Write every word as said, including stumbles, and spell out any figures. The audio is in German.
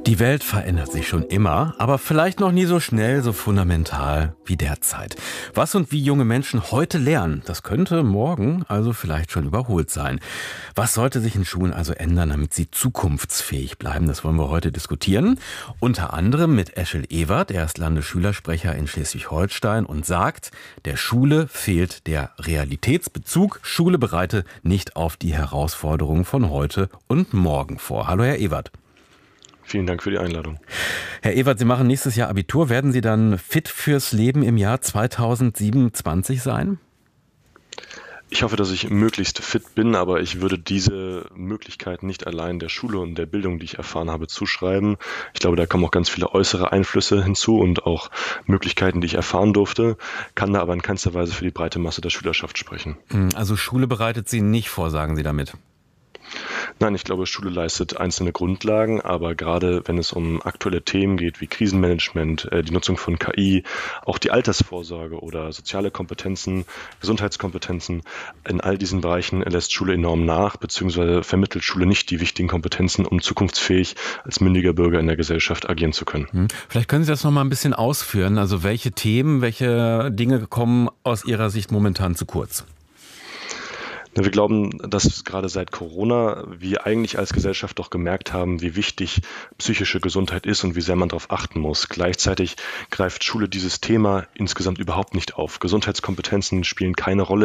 Die Welt verändert sich schon immer, aber vielleicht noch nie so schnell, so fundamental wie derzeit. Was und wie junge Menschen heute lernen, das könnte morgen also vielleicht schon überholt sein. Was sollte sich in Schulen also ändern, damit sie zukunftsfähig bleiben? Das wollen wir heute diskutieren. Unter anderem mit Eschel Ewert. Er ist Landesschülersprecher in Schleswig-Holstein und sagt, der Schule fehlt der Realitätsbezug. Schule bereite nicht auf die Herausforderungen von heute und morgen vor. Hallo, Herr Ewert. Vielen Dank für die Einladung. Herr Ewert, Sie machen nächstes Jahr Abitur. Werden Sie dann fit fürs Leben im Jahr zweitausendsiebenundzwanzig sein? Ich hoffe, dass ich möglichst fit bin, aber ich würde diese Möglichkeit nicht allein der Schule und der Bildung, die ich erfahren habe, zuschreiben. Ich glaube, da kommen auch ganz viele äußere Einflüsse hinzu und auch Möglichkeiten, die ich erfahren durfte, kann da aber in keinster Weise für die breite Masse der Schülerschaft sprechen. Also Schule bereitet Sie nicht vor, sagen Sie damit? Nein, ich glaube, Schule leistet einzelne Grundlagen, aber gerade wenn es um aktuelle Themen geht, wie Krisenmanagement, die Nutzung von K I, auch die Altersvorsorge oder soziale Kompetenzen, Gesundheitskompetenzen, in all diesen Bereichen lässt Schule enorm nach, beziehungsweise vermittelt Schule nicht die wichtigen Kompetenzen, um zukunftsfähig als mündiger Bürger in der Gesellschaft agieren zu können. Vielleicht können Sie das noch mal ein bisschen ausführen. Also welche Themen, welche Dinge kommen aus Ihrer Sicht momentan zu kurz? Wir glauben, dass gerade seit Corona wir eigentlich als Gesellschaft doch gemerkt haben, wie wichtig psychische Gesundheit ist und wie sehr man darauf achten muss. Gleichzeitig greift Schule dieses Thema insgesamt überhaupt nicht auf. Gesundheitskompetenzen spielen keine Rolle